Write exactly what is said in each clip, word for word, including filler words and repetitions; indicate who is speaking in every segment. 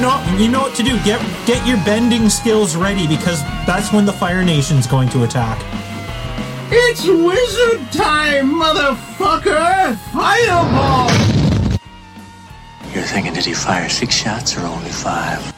Speaker 1: know, you know what to do. Get get your bending skills ready because that's when the Fire Nation's going to attack.
Speaker 2: It's wizard time, motherfucker! Fireball!
Speaker 3: You're thinking, did he fire six shots or only five?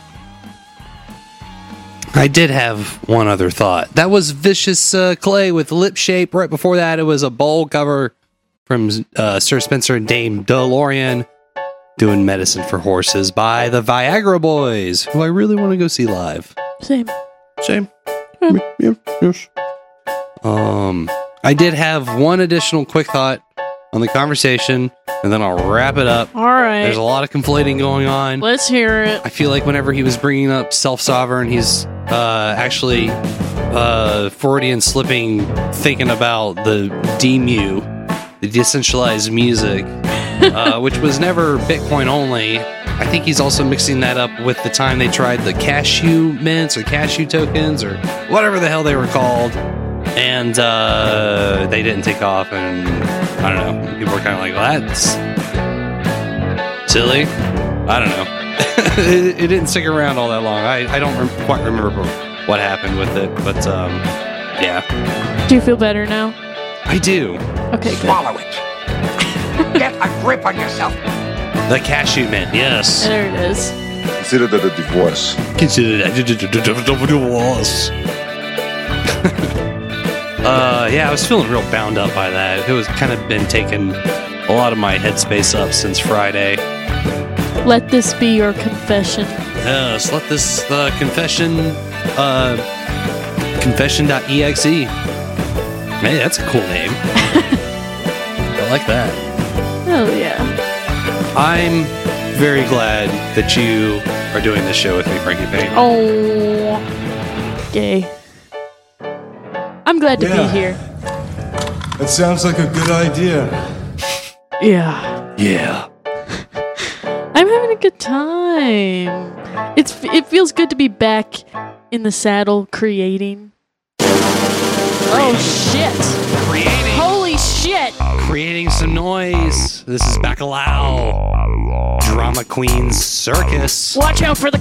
Speaker 4: I did have one other thought. That was Vicious uh, Clay with Lip Shape. Right before that, it was a bowl cover from uh, Sir Spencer and Dame DeLorean doing Medicine for Horses by the Viagra Boys, who I really want to go see live.
Speaker 5: Same.
Speaker 4: Same. Yeah. Yeah. Yes. Um, I did have one additional quick thought on the conversation, and then I'll wrap it up.
Speaker 5: All right.
Speaker 4: There's a lot of conflating going on.
Speaker 5: Let's hear it.
Speaker 4: I feel like whenever he was bringing up self-sovereign, he's uh, actually uh, Freudian slipping, thinking about the D M U, the decentralized music, uh, which was never Bitcoin only. I think he's also mixing that up with the time they tried the cashew mints or cashew tokens or whatever the hell they were called. And uh, they didn't take off, and I don't know. People were kind of like, well, that's silly. I don't know. it, it didn't stick around all that long. I, I don't re- quite remember what happened with it, but um, yeah.
Speaker 5: Do you feel better now?
Speaker 4: I do.
Speaker 5: Okay, good.
Speaker 6: Swallow it. Get a grip on yourself.
Speaker 4: The cashew mint, yes.
Speaker 5: There it is.
Speaker 7: Consider that a divorce.
Speaker 4: Consider that a divorce. Uh, yeah, I was feeling real bound up by that. It was kind of been taking a lot of my headspace up since Friday.
Speaker 5: Let this be your confession.
Speaker 4: Yes, let this uh, confession, uh, confession.exe. Man, that's a cool name. I like that.
Speaker 5: Oh, yeah.
Speaker 4: I'm very glad that you are doing this show with me, Frankie Payne.
Speaker 5: Oh, gay. I'm glad to
Speaker 7: Yeah.
Speaker 5: be here.
Speaker 7: That sounds like a good idea.
Speaker 5: Yeah.
Speaker 4: Yeah.
Speaker 5: I'm having a good time. It's It feels good to be back in the saddle creating. Oh, shit.
Speaker 4: Creating.
Speaker 5: Holy shit.
Speaker 4: Creating some noise. This is Bacalao. Drama Queen's Circus.
Speaker 5: Watch out for the